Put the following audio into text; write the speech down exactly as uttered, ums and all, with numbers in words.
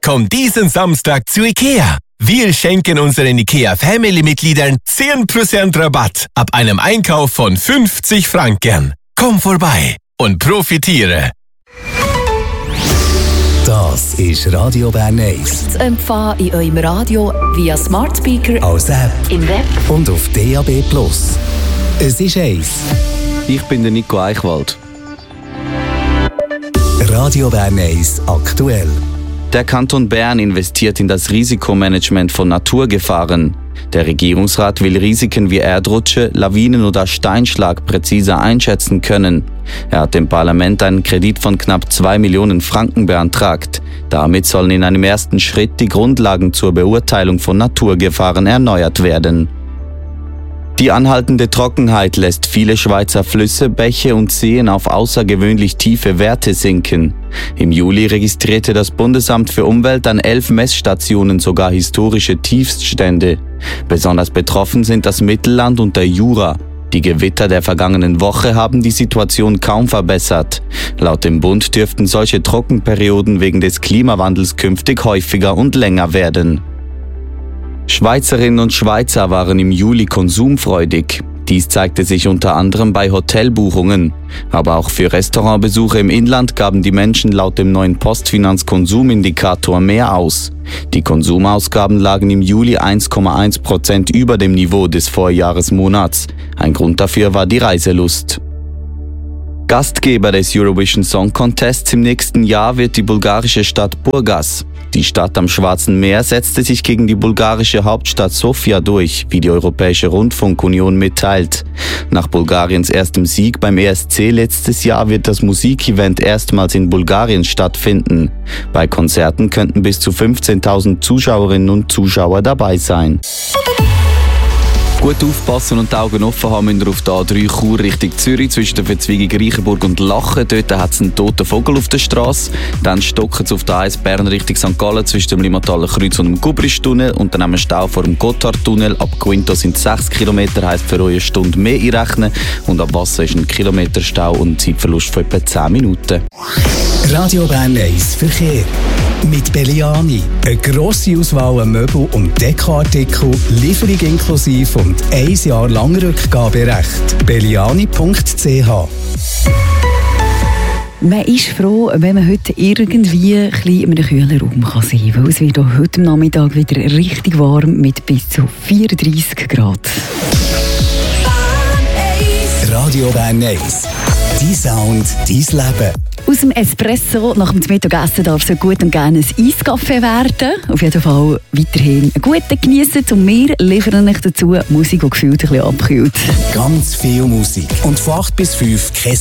Komm diesen Samstag zu IKEA. Wir schenken unseren IKEA-Family-Mitgliedern zehn Prozent Rabatt ab einem Einkauf von fünfzig Franken. Komm vorbei und profitiere. Das ist Radio Bern eins. Zu empfangen in eurem Radio via Smart Speaker, als App, im Web und auf D A B plus. Es ist eins. Ich bin der Nico Eichwald. Radio Bern eins aktuell. Der Kanton Bern investiert in das Risikomanagement von Naturgefahren. Der Regierungsrat will Risiken wie Erdrutsche, Lawinen oder Steinschlag präziser einschätzen können. Er hat dem Parlament einen Kredit von knapp zwei Millionen Franken beantragt. Damit sollen in einem ersten Schritt die Grundlagen zur Beurteilung von Naturgefahren erneuert werden. Die anhaltende Trockenheit lässt viele Schweizer Flüsse, Bäche und Seen auf außergewöhnlich tiefe Werte sinken. Im Juli registrierte das Bundesamt für Umwelt an elf Messstationen sogar historische Tiefststände. Besonders betroffen sind das Mittelland und der Jura. Die Gewitter der vergangenen Woche haben die Situation kaum verbessert. Laut dem Bund dürften solche Trockenperioden wegen des Klimawandels künftig häufiger und länger werden. Schweizerinnen und Schweizer waren im Juli konsumfreudig. Dies zeigte sich unter anderem bei Hotelbuchungen. Aber auch für Restaurantbesuche im Inland gaben die Menschen laut dem neuen Postfinanz-Konsumindikator mehr aus. Die Konsumausgaben lagen im Juli eins Komma eins Prozent über dem Niveau des Vorjahresmonats. Ein Grund dafür war die Reiselust. Gastgeber des Eurovision Song Contests im nächsten Jahr wird die bulgarische Stadt Burgas. Die Stadt am Schwarzen Meer setzte sich gegen die bulgarische Hauptstadt Sofia durch, wie die Europäische Rundfunkunion mitteilt. Nach Bulgariens erstem Sieg beim E S C letztes Jahr wird das Musikevent erstmals in Bulgarien stattfinden. Bei Konzerten könnten bis zu fünfzehntausend Zuschauerinnen und Zuschauer dabei sein. Gut aufpassen und die Augen offen haben müsst ihr auf der A drei Chur Richtung Zürich zwischen der Verzweigung Reichenburg und Lachen. Dort hat es einen toten Vogel auf der Straße. Dann stocken es auf der eins Bern Richtung Sankt Gallen zwischen dem Limmataler Kreuz und dem Gubristunnel. Und dann haben wir Stau vor dem Gotthardtunnel. Ab Quinto sind sechs Kilometer, heisst für euch eine Stunde mehr einrechnen. Und ab Wasser ist ein Kilometer Stau und ein Zeitverlust von etwa zehn Minuten. Radio Bern eins Verkehr. Mit Belliani. Eine grosse Auswahl an Möbel- und Dekoartikel, Lieferung inklusive und ein Jahr lang Rückgaberecht. belliani punkt c h. Man ist froh, wenn man heute irgendwie ein bisschen in einem kühlen Raum kann sein kann, weil es wird auch heute Nachmittag wieder richtig warm mit bis zu vierunddreissig Grad. Radio Bern eins. Dein Sound, dein Leben. Aus dem Espresso nach dem Mittagessen darf es gut und gerne ein Eiskaffee werden. Auf jeden Fall weiterhin einen guten geniessen. Und wir liefern euch dazu Musik, die gefühlt ein bisschen abkühlt. Ganz viel Musik. Und von acht bis fünf kein